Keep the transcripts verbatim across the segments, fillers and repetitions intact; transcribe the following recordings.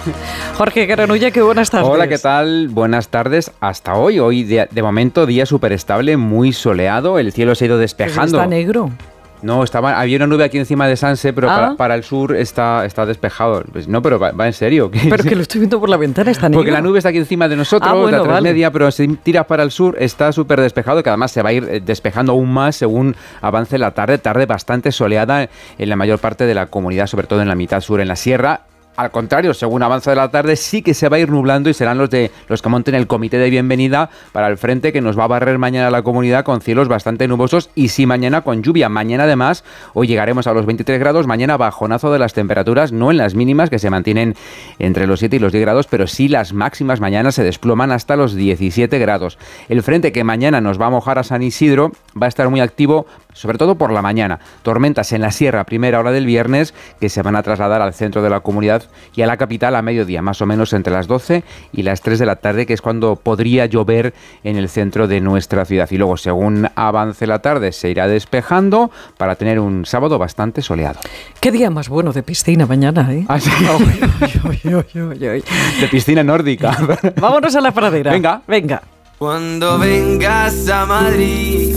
Jorge Caranulla, qué buenas tardes. Hola, ¿qué tal? Buenas tardes. Hasta hoy, hoy de, de momento día súper estable, muy soleado, el cielo se ha ido despejando. Está negro. No, estaba, había una nube aquí encima de Sanse, pero ¿Ah? para, para el sur está, está despejado. Pues no, pero va, va en serio. Pero que lo estoy viendo por la ventana, está negro. Porque la nube está aquí encima de nosotros, ah, bueno, de la tres vale. media, pero si tiras para el sur está súper despejado, que además se va a ir despejando aún más según avance la tarde. Tarde bastante soleada en la mayor parte de la comunidad, sobre todo en la mitad sur, en la sierra. Al contrario, según avanza la tarde, sí que se va a ir nublando y serán los de los que monten el comité de bienvenida para el frente que nos va a barrer mañana la comunidad con cielos bastante nubosos y sí mañana con lluvia. Mañana además, hoy llegaremos a los veintitrés grados, mañana bajonazo de las temperaturas, no en las mínimas que se mantienen entre los siete y los diez grados, pero sí las máximas mañana se desploman hasta los diecisiete grados. El frente que mañana nos va a mojar a San Isidro va a estar muy activo, sobre todo por la mañana. Tormentas en la sierra a primera hora del viernes que se van a trasladar al centro de la comunidad y a la capital a mediodía, más o menos entre las doce y las tres de la tarde, que es cuando podría llover en el centro de nuestra ciudad. Y luego, según avance la tarde, se irá despejando para tener un sábado bastante soleado. Qué día más bueno de piscina mañana, ¿eh? ¿Ah, sí? Oy, oy, oy, oy. De piscina nórdica. Vámonos a la pradera. Venga. Venga. Cuando vengas a Madrid,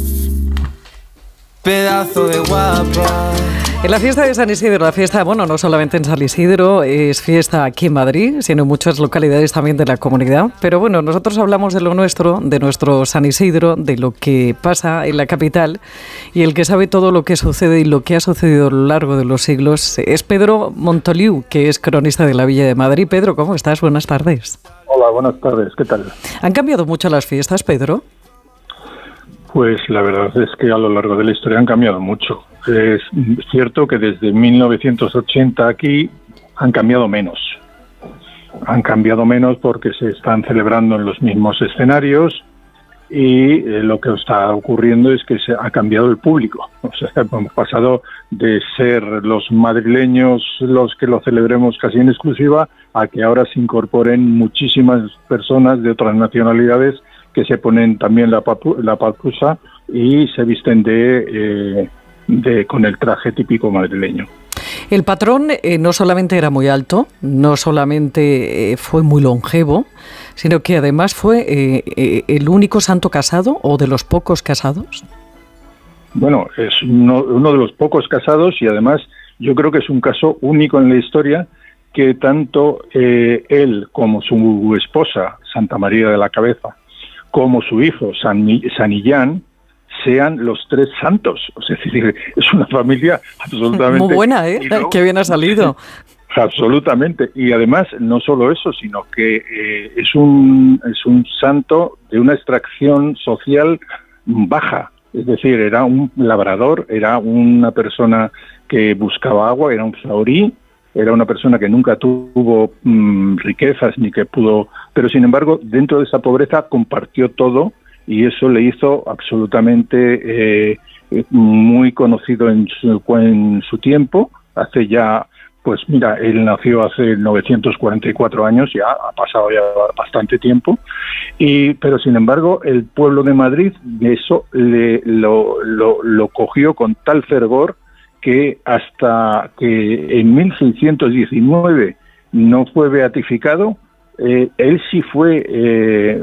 pedazo de guapa. En la fiesta de San Isidro, la fiesta, bueno, no solamente en San Isidro, es fiesta aquí en Madrid, sino en muchas localidades también de la comunidad. Pero bueno, nosotros hablamos de lo nuestro, de nuestro San Isidro, de lo que pasa en la capital, y el que sabe todo lo que sucede y lo que ha sucedido a lo largo de los siglos es Pedro Montoliu, que es cronista de la Villa de Madrid. Pedro, ¿cómo estás? Buenas tardes. Hola, buenas tardes. ¿Qué tal? ¿Han cambiado mucho las fiestas, Pedro? Pues la verdad es que a lo largo de la historia han cambiado mucho. Es cierto que desde mil novecientos ochenta aquí han cambiado menos. Han cambiado menos porque se están celebrando en los mismos escenarios y eh, lo que está ocurriendo es que se ha cambiado el público. O sea, hemos pasado de ser los madrileños los que lo celebremos casi en exclusiva a que ahora se incorporen muchísimas personas de otras nacionalidades que se ponen también la, papu, la papusa y se visten de... Eh, De, con el traje típico madrileño. El patrón eh, no solamente era muy alto, no solamente eh, fue muy longevo, sino que además fue eh, eh, el único santo casado o de los pocos casados. Bueno, es uno, uno de los pocos casados y además yo creo que es un caso único en la historia que tanto eh, él como su esposa, Santa María de la Cabeza, como su hijo, San, San Illán, sean los tres santos. O sea, es decir, es una familia absolutamente... Muy buena, ¿eh? Luego, qué bien ha salido. Absolutamente. Y además, no solo eso, sino que eh, es un es un santo de una extracción social baja. Es decir, era un labrador, era una persona que buscaba agua, era un zahorí, era una persona que nunca tuvo mmm, riquezas ni que pudo... Pero, sin embargo, dentro de esa pobreza compartió todo y eso le hizo absolutamente eh, muy conocido en su, en su tiempo. Hace ya, pues mira, él nació hace novecientos cuarenta y cuatro años, ya ha pasado ya bastante tiempo, y pero sin embargo el pueblo de Madrid de eso le, lo, lo, lo cogió con tal fervor que hasta que en mil seiscientos diecinueve no fue beatificado, Eh, él sí fue, eh,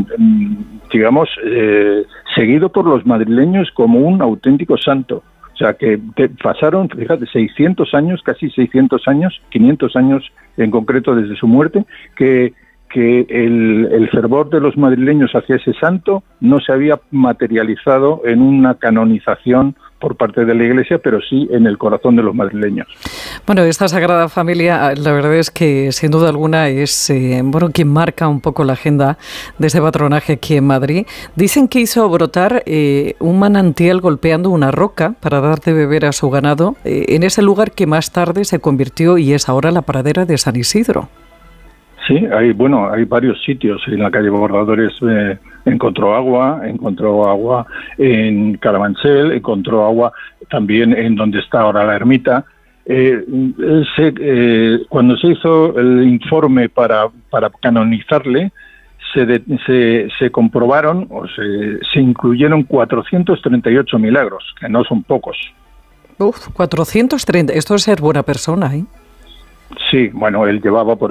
digamos, eh, seguido por los madrileños como un auténtico santo. O sea, que te pasaron, fíjate, seiscientos años, casi seiscientos años, quinientos años en concreto desde su muerte, que, que el, el fervor de los madrileños hacia ese santo no se había materializado en una canonización por parte de la Iglesia, pero sí en el corazón de los madrileños. Bueno, esta Sagrada Familia, la verdad es que sin duda alguna es eh, bueno, quien marca un poco la agenda de ese patronaje aquí en Madrid. Dicen que hizo brotar eh, un manantial golpeando una roca para dar de beber a su ganado eh, en ese lugar que más tarde se convirtió y es ahora la pradera de San Isidro. Sí, hay bueno, hay varios sitios. En la calle Bordadores eh, encontró agua, encontró agua en Carabanchel, encontró agua también en donde está ahora la ermita. Eh, se, eh, cuando se hizo el informe para, para canonizarle, se, de, se, se comprobaron o se, se incluyeron cuatrocientos treinta y ocho milagros, que no son pocos. Uf, cuatrocientos treinta, esto es ser buena persona, ¿eh? Sí, bueno, él llevaba por